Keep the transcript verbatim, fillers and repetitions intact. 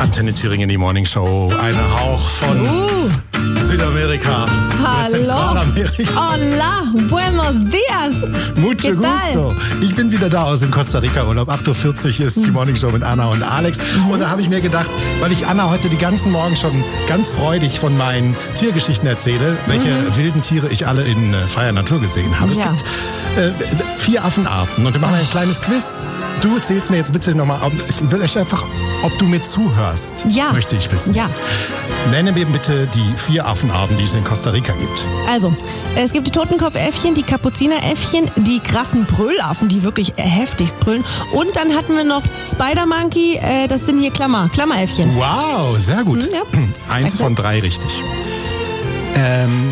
Antenne Thüringen, die Morning Show. Ein Hauch von Uh, Südamerika. Oder hallo. Zentralamerika. Hola, buenos dias. Mucho ¿Qué tal? gusto. Ich bin wieder da aus dem Costa Rica Urlaub. acht Uhr vierzig ist die Morning Show mit Anna und Alex. Und da habe ich mir gedacht, weil ich Anna heute die ganzen Morgen schon ganz freudig von meinen Tiergeschichten erzähle, welche Mhm. wilden Tiere ich alle in äh, freier Natur gesehen habe. Es Ja. gibt äh, vier Affenarten und wir machen ein kleines Quiz. Du erzählst mir jetzt bitte nochmal, ich will euch einfach, ob du mir zuhörst, Ja. möchte ich wissen. Ja. Nenne mir bitte die vier Affenarten, die es in Costa Rica gibt. Also, es gibt die Totenkopfäffchen, die Kapuzineräffchen, die krassen Brüllaffen, die wirklich heftigst brüllen. Und dann hatten wir noch Spider Monkey, äh, das sind hier Klammer, Klammeräffchen. Wow, sehr gut. Mhm, ja. Eins Danke. von drei richtig. Ähm,